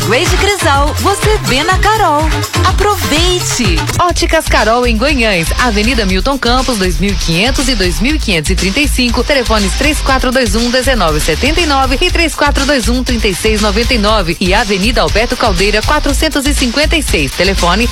Spray de Crisol, você vê na Carol. Aproveite! Óticas Carol em Guanhães, Avenida Milton Campos, 2500 e 2535, telefones 3421-1979 e 3421-3699 e Avenida Alberto Caldeira, 456, telefone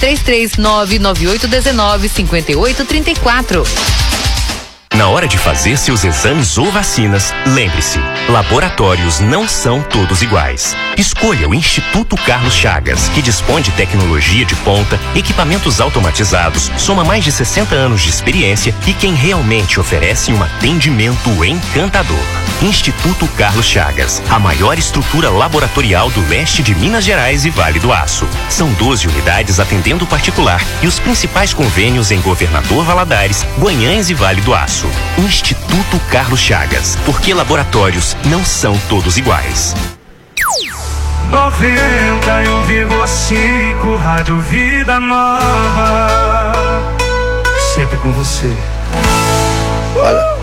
33998195834. Na hora de fazer seus exames ou vacinas, lembre-se, laboratórios não são todos iguais. Escolha o Instituto Carlos Chagas, que dispõe de tecnologia de ponta, equipamentos automatizados, soma mais de 60 anos de experiência e quem realmente oferece um atendimento encantador. Instituto Carlos Chagas, a maior estrutura laboratorial do leste de Minas Gerais e Vale do Aço. São 12 unidades atendendo particular e os principais convênios em Governador Valadares, Guanhães e Vale do Aço. Instituto Carlos Chagas, porque laboratórios não são todos iguais. 91,5 Rádio Vida Nova, sempre com você. Olha.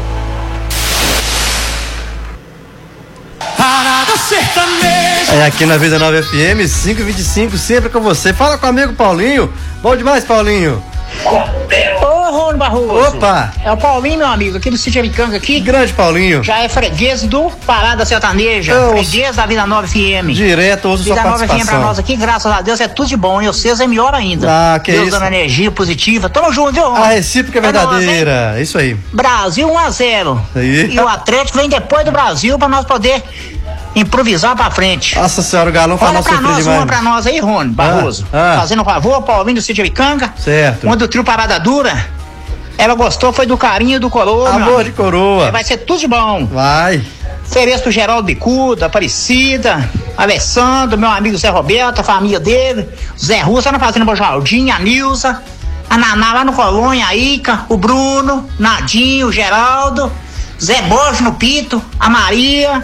Parada sertaneja. É aqui na Vida Nova FM 525, sempre com você. Fala com o amigo Paulinho. Bom demais, Paulinho. Ô, Rony Barroso. Opa! É o Paulinho, meu amigo, aqui do Sítio Amicanga aqui. Grande Paulinho. Já é freguês do Parada Sertaneja. Freguês da Vida Nova FM. Direto, ouço sua participação. Vida Nova FM pra nós aqui, graças a Deus, é tudo de bom. E vocês é melhor ainda. Ah, que Deus isso. dando energia positiva. Tamo junto, viu, Rony? A recíproca é verdadeira. Nós, isso aí. Brasil 1-0. Aí. E o Atlético vem depois do Brasil pra nós poder improvisar pra frente. Nossa senhora, o Galão faz Olha nós pra sofrer nós, demais. uma pra nós aí, Rony Barroso. Fazendo um favor, Paulinho do Sítio Amicanga. Certo. Uma do trio Parada Dura. Ela gostou, foi do carinho do coroa. Amor de coroa. Vai ser tudo de bom. Vai. Feliz pro Geraldo Bicuda, Aparecida, Alessandro, meu amigo Zé Roberto, a família dele, Zé Russo, na Fazenda Bojaldinho, a Nilza, a Naná lá no Colônia, a Ica, o Bruno, Nadinho, o Geraldo, Zé Borges no Pito, a Maria,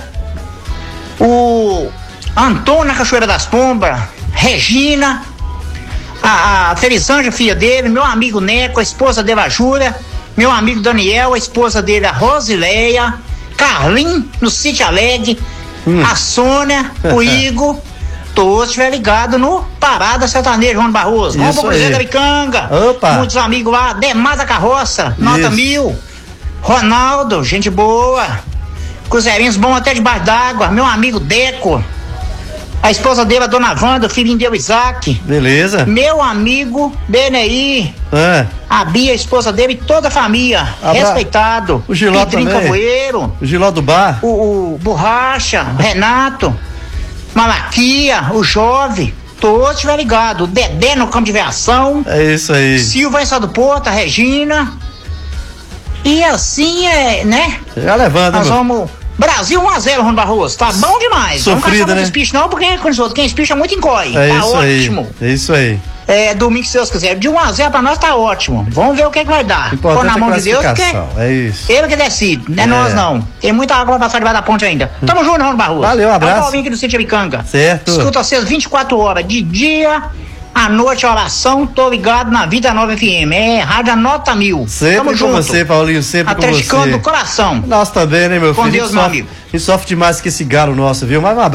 o Antônio na Cachoeira das Pombas, Regina, a Felizângela, filha dele, meu amigo Neco, a esposa dele, a Júlia, meu amigo Daniel, a esposa dele, a Rosileia, Carlinho, no Sítio Alegre, a Sônia, o Igor, todos estiver ligado no Parada Sertaneja, Rony Barroso. Vamos pro Cruzeiro da Bicanga. Opa. Muitos amigos lá, Demais da Carroça, nota 1000, Ronaldo, gente boa, Cruzeirinhos bom até debaixo d'água, meu amigo Deco, a esposa dele, a dona Wanda, o filhinho dele, o Isaac. Beleza. Meu amigo Benei. A Bia, a esposa dele e toda a família. Respeitado. O Giló Pedrinho também. Cavoeiro. O Giló do Bar. O Borracha, o Renato, Malaquia, o Jove. Todos estiver ligado. O Dedé no campo de aviação. É isso aí. Silva em Sá do Porto, a Regina. E assim né? Já levando, nós vamos. Brasil 1-0, Rony Barroso. Tá bom demais. Sofrido, não né? Espiche não, porque quem espicha muito encolhe. É tá isso ótimo. aí. É isso aí. Domingo, se Deus quiser. De 1-0 pra nós tá ótimo. Vamos ver o que vai dar. Pôr na mão de Deus, porque é isso. ele que decide, não é nós não. Tem muita água pra passar debaixo da ponte ainda. Tamo junto, Rony Barroso. Valeu, um abraço. É o Paulinho aqui do Sítio Amicanga. Certo. Escuta vocês 24 horas, de dia, à noite, oração, tô ligado na Vida Nova FM. É Rádio Nota 1000. Sempre Tamo com junto. você, Paulinho, sempre com você. Atleticano do coração. Nós também, né, meu filho? Com Deus, meu amigo. E sofre demais que esse galo nosso, viu? Mas